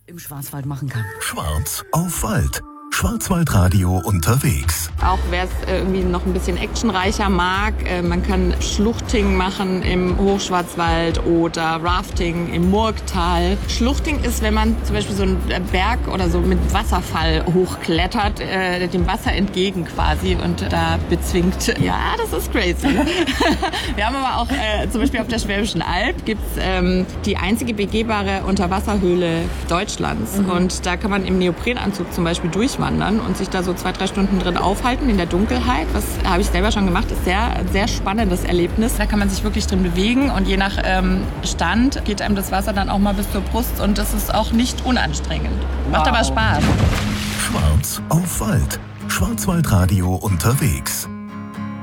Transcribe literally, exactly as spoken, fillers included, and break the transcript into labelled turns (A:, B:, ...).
A: im Schwarzwald machen kann.
B: Schwarz auf Wald. Schwarzwaldradio unterwegs.
C: Auch wer es irgendwie noch ein bisschen actionreicher mag, äh, man kann Schluchting machen im Hochschwarzwald oder Rafting im Murgtal. Schluchting ist, wenn man zum Beispiel so einen Berg oder so mit Wasserfall hochklettert, äh, dem Wasser entgegen quasi und da bezwingt. Ja, das ist crazy. Wir haben aber auch äh, zum Beispiel auf der Schwäbischen Alb gibt's ähm, die einzige begehbare Unterwasserhöhle Deutschlands. Mhm. Und da kann man im Neoprenanzug zum Beispiel durchwandern und sich da so zwei, drei Stunden drin aufhalten in der Dunkelheit. Das habe ich selber schon gemacht. Das ist sehr, sehr spannendes Erlebnis. Da kann man sich wirklich drin bewegen und je nach ähm, Stand geht einem das Wasser dann auch mal bis zur Brust und das ist auch nicht unanstrengend. Macht wow. aber Spaß.
B: Schwarz auf Wald. Schwarzwaldradio unterwegs.